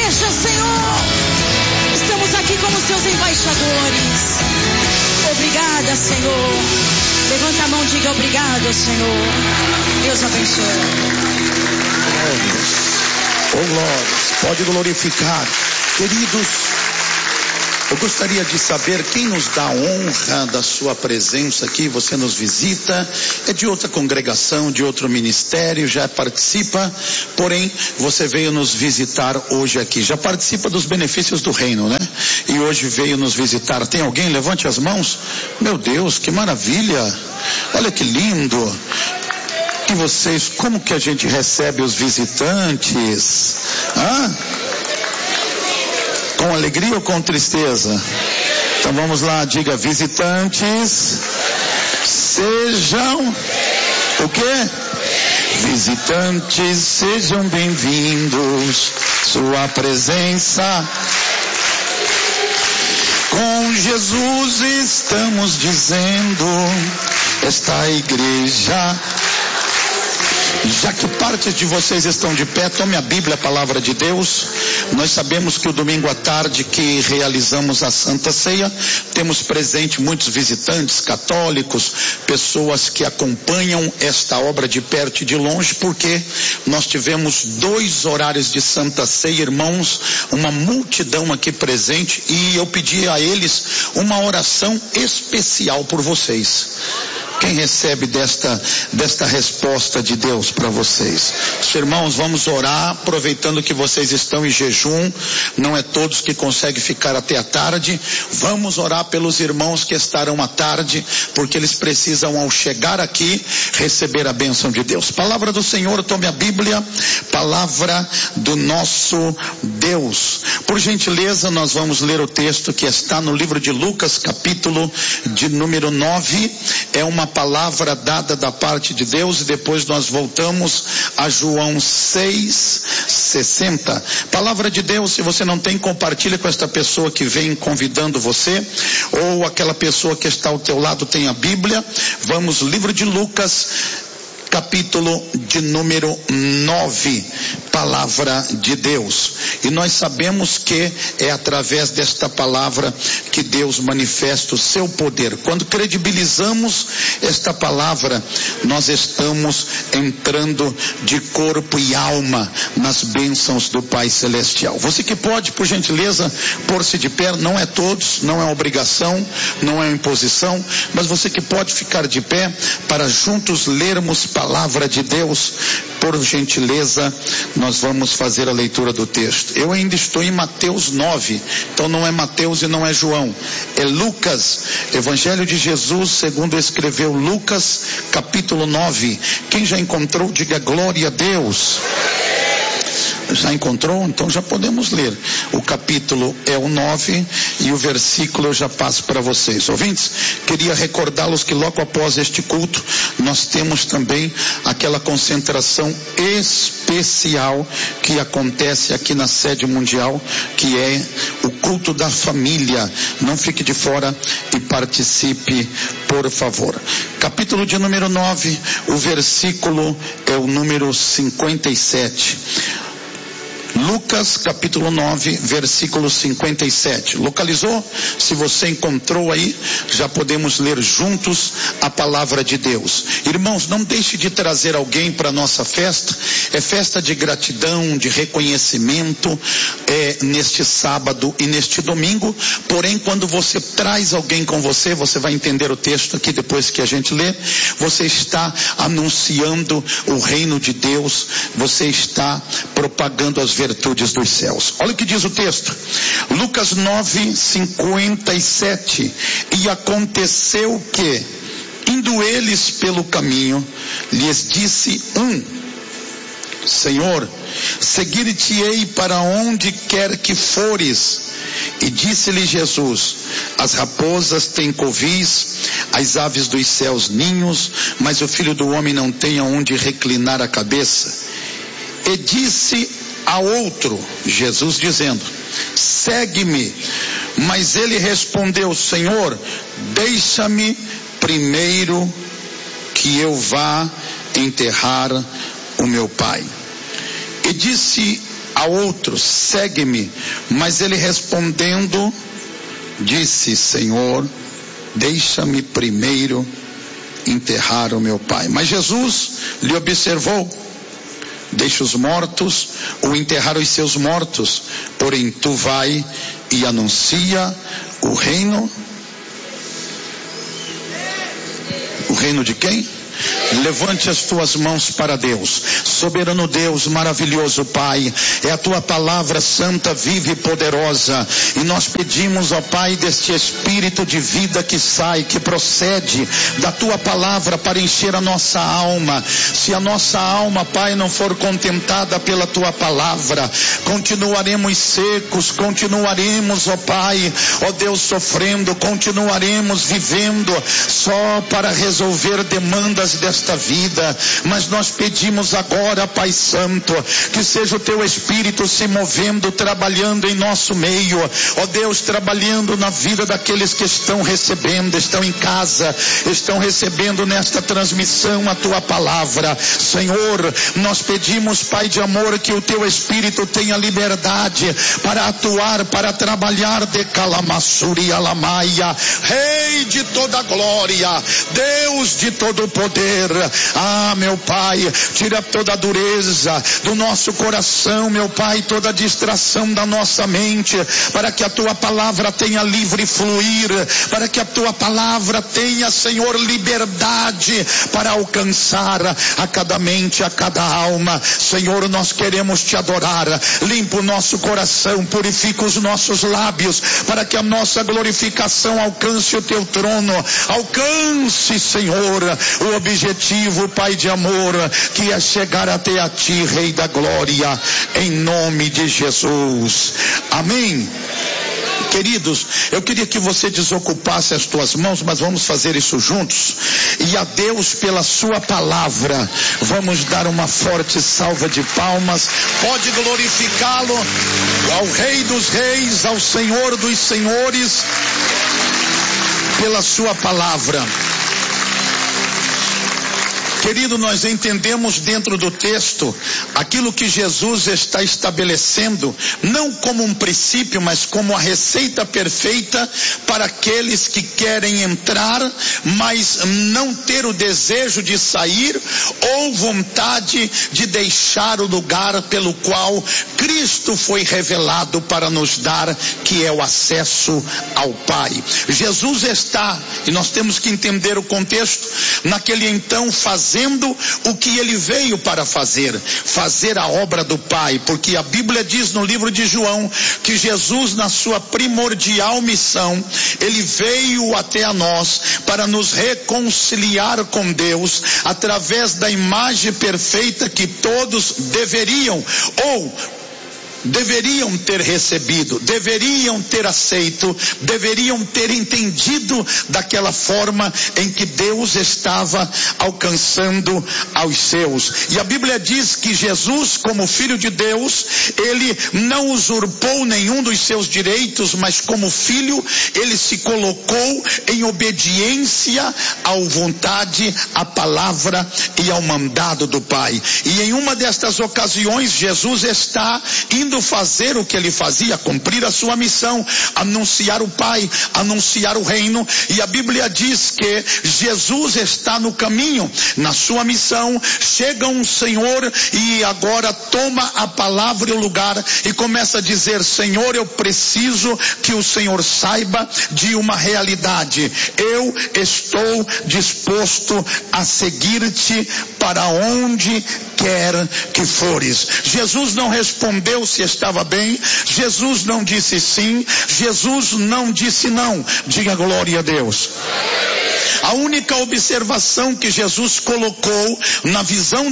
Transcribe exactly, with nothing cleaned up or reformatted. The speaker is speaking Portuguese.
igreja, Senhor. Estamos aqui como seus embaixadores. Obrigada, Senhor. Levanta a mão e diga obrigado, Senhor. Deus abençoe. Oh, glórias. Pode glorificar. Queridos, eu gostaria de saber quem nos dá a honra da sua presença aqui. Você nos visita, é de outra congregação, de outro ministério, já participa, porém você veio nos visitar hoje aqui. Já participa dos benefícios do reino, né? E hoje veio nos visitar. Tem alguém? Levante as mãos. Meu Deus, que maravilha! Olha que lindo! E vocês, como que a gente recebe os visitantes? Hã? Com alegria ou com tristeza? Então vamos lá, diga: visitantes, sejam o quê? Visitantes, sejam bem-vindos. Sua presença. Com Jesus estamos dizendo, esta igreja. Já que partes de vocês estão de pé, tome a Bíblia, a palavra de Deus. Nós sabemos que o domingo à tarde que realizamos a Santa Ceia, temos presente muitos visitantes católicos, pessoas que acompanham esta obra de perto e de longe, porque nós tivemos dois horários de Santa Ceia, irmãos, uma multidão aqui presente, e eu pedi a eles uma oração especial por vocês. Quem recebe desta, desta resposta de Deus para vocês? Os irmãos, vamos orar, aproveitando que vocês estão em jejum, não é todos que conseguem ficar até a tarde. Vamos orar pelos irmãos que estarão à tarde, porque eles precisam, ao chegar aqui, receber a bênção de Deus. Palavra do Senhor, tome a Bíblia, palavra do nosso Deus. Por gentileza, nós vamos ler o texto que está no livro de Lucas, capítulo de número nove. É uma palavra dada da parte de Deus, e depois nós voltamos a João seis, sessenta. Palavra de Deus. Se você não tem, compartilha com esta pessoa que vem convidando você, ou aquela pessoa que está ao teu lado tem a Bíblia. Vamos, livro de Lucas, capítulo de número nove, palavra de Deus. E nós sabemos que é através desta palavra que Deus manifesta o seu poder. Quando credibilizamos esta palavra, nós estamos entrando de corpo e alma nas bênçãos do Pai Celestial. Você que pode, por gentileza, pôr-se de pé, não é todos, não é obrigação, não é imposição, mas você que pode ficar de pé para juntos lermos palavra de Deus. Por gentileza, nós vamos fazer a leitura do texto. Eu ainda estou em Mateus nove, então não é Mateus e não é João, é Lucas, Evangelho de Jesus segundo escreveu Lucas, capítulo nove. Quem já encontrou, diga glória a Deus. Já encontrou? Então já podemos ler. O capítulo é o nove e o versículo eu já passo para vocês. Ouvintes, queria recordá-los que logo após este culto, nós temos também aquela concentração especial que acontece aqui na sede mundial, que é o culto da família. Não fique de fora e participe, por favor. Capítulo de número nove, o versículo é o número cinquenta e sete. Lucas capítulo nove, versículo cinquenta e sete. Localizou? Se você encontrou aí, já podemos ler juntos a palavra de Deus. Irmãos, não deixe de trazer alguém para a nossa festa. É festa de gratidão, de reconhecimento, é, neste sábado e neste domingo. Porém, quando você traz alguém com você, você vai entender o texto aqui depois que a gente lê. Você está anunciando o reino de Deus. Você está propagando as virtudes dos céus. Olha o que diz o texto. Lucas nove, cinquenta e sete. E aconteceu que, indo eles pelo caminho, lhes disse um: Senhor, seguir-te-ei para onde quer que fores. E disse-lhe Jesus: as raposas têm covis, as aves dos céus ninhos, mas o Filho do Homem não tem aonde reclinar a cabeça. E disse a outro, Jesus dizendo: segue-me. Mas ele respondeu: Senhor, deixa-me primeiro que eu vá enterrar o meu pai. E disse a outro: segue-me. Mas ele respondendo, disse: Senhor, deixa-me primeiro enterrar o meu pai. Mas Jesus lhe observou: deixa os mortos ou enterrar os seus mortos, porém tu vai e anuncia o reino. O reino de quem? Levante as tuas mãos para Deus. Soberano Deus, maravilhoso Pai, é a tua palavra santa, viva e poderosa, e nós pedimos, ó Pai, deste espírito de vida que sai, que procede da tua palavra para encher a nossa alma. Se a nossa alma, Pai, não for contentada pela tua palavra, continuaremos secos, continuaremos, ó Pai, ó Deus, sofrendo, continuaremos vivendo só para resolver demandas desta vida. Mas nós pedimos agora, Pai Santo, que seja o teu Espírito se movendo, trabalhando em nosso meio, ó Deus, trabalhando na vida daqueles que estão recebendo, estão em casa, estão recebendo nesta transmissão a tua palavra. Senhor, nós pedimos, Pai de amor, que o teu Espírito tenha liberdade para atuar, para trabalhar. De Calamassuri Alamaia, Rei de toda glória, Deus de todo poder. Ah, meu Pai, tira toda a dureza do nosso coração, meu Pai, toda a distração da nossa mente, para que a tua palavra tenha livre fluir, para que a tua palavra tenha, Senhor, liberdade para alcançar a cada mente, a cada alma. Senhor, nós queremos te adorar. Limpa o nosso coração, purifica os nossos lábios, para que a nossa glorificação alcance o teu trono. Alcance, Senhor, o objetivo, Pai de amor, que é chegar até a ti, Rei da glória, em nome de Jesus. Amém. Queridos, eu queria que você desocupasse as tuas mãos, mas vamos fazer isso juntos. E a Deus, pela sua palavra, vamos dar uma forte salva de palmas. Pode glorificá-lo, ao Rei dos reis, ao Senhor dos senhores, pela sua palavra. Querido, nós entendemos dentro do texto aquilo que Jesus está estabelecendo, não como um princípio, mas como a receita perfeita para aqueles que querem entrar, mas não ter o desejo de sair ou vontade de deixar o lugar pelo qual Cristo foi revelado para nos dar, que é o acesso ao Pai. Jesus está, e nós temos que entender o contexto, naquele então fazendo Fazendo o que ele veio para fazer, fazer a obra do Pai, porque a Bíblia diz no livro de João que Jesus, na sua primordial missão, ele veio até a nós para nos reconciliar com Deus através da imagem perfeita que todos deveriam ou deveriam ter recebido, deveriam ter aceito, deveriam ter entendido daquela forma em que Deus estava alcançando aos seus. E a Bíblia diz que Jesus, como Filho de Deus, ele não usurpou nenhum dos seus direitos, mas como Filho, ele se colocou em obediência à vontade, à palavra e ao mandado do Pai. E em uma destas ocasiões, Jesus está indo fazer o que ele fazia, cumprir a sua missão, anunciar o Pai, anunciar o reino. E a Bíblia diz que Jesus está no caminho, na sua missão. Chega um Senhor e agora toma a palavra e o lugar e começa a dizer: Senhor, eu preciso que o Senhor saiba de uma realidade. Eu estou disposto a seguir-te para onde quer que fores. Jesus não respondeu se estava bem, Jesus não disse sim, Jesus não disse não. Diga glória a Deus. A única observação que Jesus colocou na visão